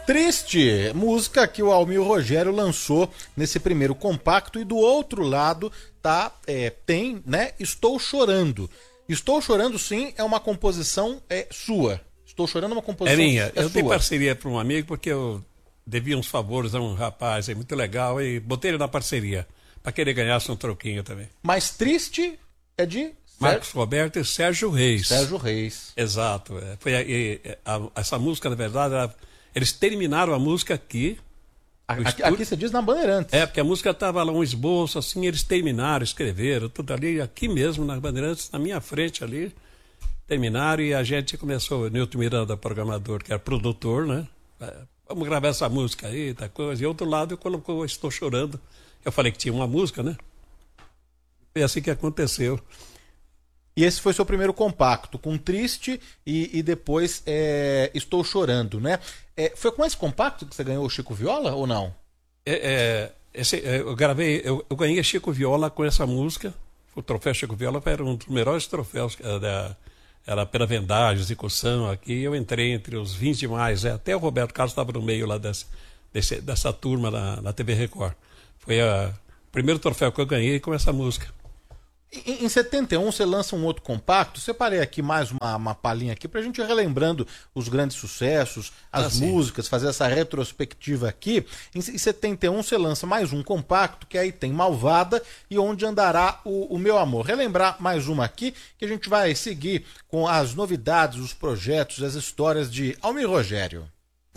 Triste, música que o Almir Rogério lançou nesse primeiro compacto, e do outro lado tem, né, Estou Chorando. Estou Chorando, sim, é uma composição sua. Estou Chorando é uma composição minha. Eu sua. dei parceria para um amigo porque eu devia uns favores a um rapaz muito legal e botei ele na parceria para que ele ganhasse um troquinho também. Mas Triste é de Marcos Roberto e Sérgio Reis. Sérgio Reis. Exato. Essa música, na verdade, eles terminaram a música aqui. Aqui você diz na Bandeirantes. Porque a música estava lá um esboço, assim, eles terminaram, escreveram, tudo ali, aqui mesmo, na Bandeirantes, na minha frente ali. Terminaram e a gente começou, o Nilton Miranda, programador, que era produtor, né? Vamos gravar essa música aí, tá coisa. E outro lado colocou Estou Chorando. Eu falei que tinha uma música, né? Foi assim que aconteceu. E esse foi seu primeiro compacto, com Triste e depois Estou Chorando, né? Foi com esse compacto que você ganhou o Chico Viola ou não? Eu ganhei Chico Viola com essa música. O troféu Chico Viola era um dos melhores troféus, era pela vendagem, execução aqui. Eu entrei entre os 20 mais, até o Roberto Carlos estava no meio lá dessa turma na TV Record. Foi o primeiro troféu que eu ganhei com essa música. Em 71 você lança um outro compacto. Separei aqui mais uma palhinha aqui pra gente ir relembrando os grandes sucessos, as músicas, fazer essa retrospectiva aqui. Em 71 você lança mais um compacto, que aí tem Malvada e Onde Andará o Meu Amor. Relembrar mais uma aqui, que a gente vai seguir com as novidades, os projetos, as histórias de Almir Rogério.